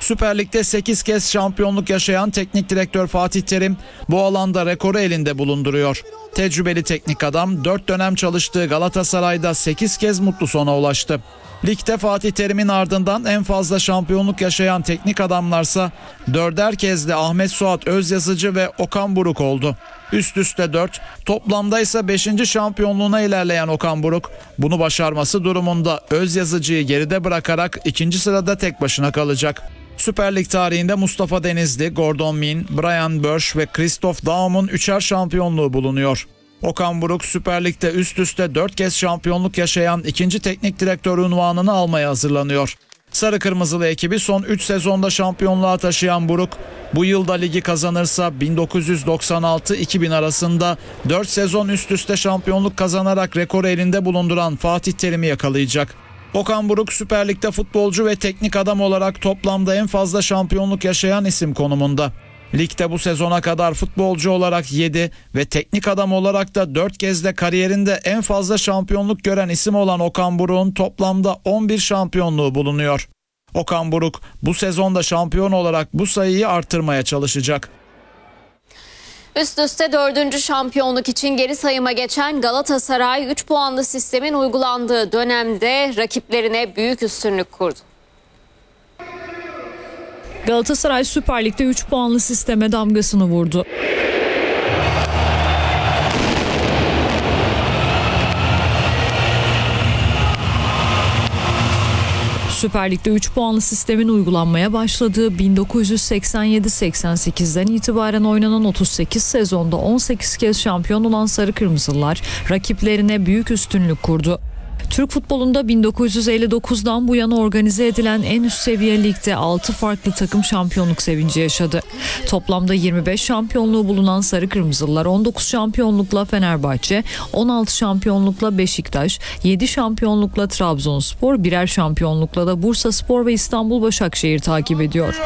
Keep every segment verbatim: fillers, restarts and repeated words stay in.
Süper Lig'de sekiz kez şampiyonluk yaşayan teknik direktör Fatih Terim bu alanda rekoru elinde bulunduruyor. Tecrübeli teknik adam dört dönem çalıştığı Galatasaray'da sekiz kez mutlu sona ulaştı. Ligde Fatih Terim'in ardından en fazla şampiyonluk yaşayan teknik adamlarsa dörder kez de Ahmet Suat Özyazıcı ve Okan Buruk oldu. Üst üste dört, toplamda ise beşinci şampiyonluğuna ilerleyen Okan Buruk bunu başarması durumunda Özyazıcı'yı geride bırakarak ikinci sırada tek başına kalacak. Süper Lig tarihinde Mustafa Denizli, Gordon Min, Brian Börsch ve Christoph Daum'un üçer şampiyonluğu bulunuyor. Okan Buruk Süper Lig'de üst üste dört kez şampiyonluk yaşayan ikinci teknik direktör unvanını almaya hazırlanıyor. Sarı Kırmızılı ekibi son üç sezonda şampiyonluğa taşıyan Buruk, bu yılda ligi kazanırsa bin dokuz yüz doksan altı iki bin arasında dört sezon üst üste şampiyonluk kazanarak rekoru elinde bulunduran Fatih Terim'i yakalayacak. Okan Buruk Süper Lig'de futbolcu ve teknik adam olarak toplamda en fazla şampiyonluk yaşayan isim konumunda. Ligde bu sezona kadar futbolcu olarak yedi ve teknik adam olarak da dört kez de kariyerinde en fazla şampiyonluk gören isim olan Okan Buruk'un toplamda on bir şampiyonluğu bulunuyor. Okan Buruk bu sezonda şampiyon olarak bu sayıyı artırmaya çalışacak. Üst üste dördüncü şampiyonluk için geri sayıma geçen Galatasaray üç puanlı sistemin uygulandığı dönemde rakiplerine büyük üstünlük kurdu. Galatasaray Süper Lig'de üç puanlı sisteme damgasını vurdu. Süper Lig'de üç puanlı sistemin uygulanmaya başladığı bin dokuz yüz seksen yedi seksen sekizden itibaren oynanan otuz sekiz sezonda on sekiz kez şampiyon olan Sarı Kırmızılar rakiplerine büyük üstünlük kurdu. Türk futbolunda bin dokuz yüz elli dokuzdan bu yana organize edilen en üst seviye ligde altı farklı takım şampiyonluk sevinci yaşadı. Toplamda yirmi beş şampiyonluğu bulunan Sarı Kırmızılar on dokuz şampiyonlukla Fenerbahçe, on altı şampiyonlukla Beşiktaş, yedi şampiyonlukla Trabzonspor, birer şampiyonlukla da Bursaspor ve İstanbul Başakşehir takip ediyor.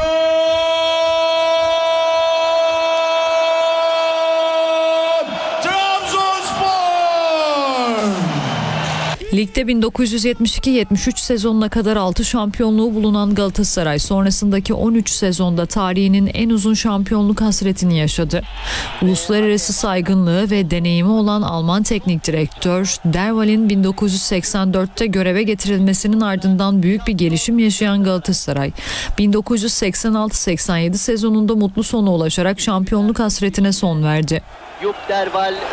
Ligde bin dokuz yüz yetmiş iki yetmiş üç sezonuna kadar altı şampiyonluğu bulunan Galatasaray sonrasındaki on üç sezonda tarihinin en uzun şampiyonluk hasretini yaşadı. Uluslararası saygınlığı ve deneyimi olan Alman teknik direktör Derval'in bin dokuz yüz seksen dörtte göreve getirilmesinin ardından büyük bir gelişim yaşayan Galatasaray, bin dokuz yüz seksen altı seksen yedi sezonunda mutlu sona ulaşarak şampiyonluk hasretine son verdi.